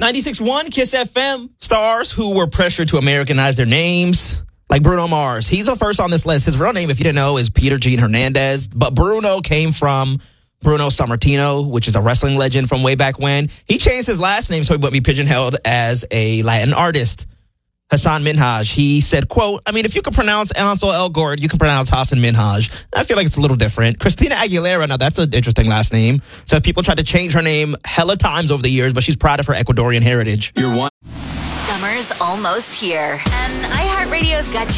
96.1 Kiss FM. Stars who were pressured to Americanize their names, like Bruno Mars. He's the first on this list. His real name, if you didn't know, is Peter Gene Hernandez. But Bruno came from Bruno Sammartino, which is a wrestling legend from way back when. He changed his last name so he wouldn't be pigeonholed as a Latin artist. Hassan Minhaj, he said, quote, I mean, if you can pronounce Ansel Elgort, you can pronounce Hassan Minhaj. I feel like it's a little different. Christina Aguilera, now that's an interesting last name. So people tried to change her name hella times over the years, but she's proud of her Ecuadorian heritage. Summer's almost here, and iHeartRadio's got you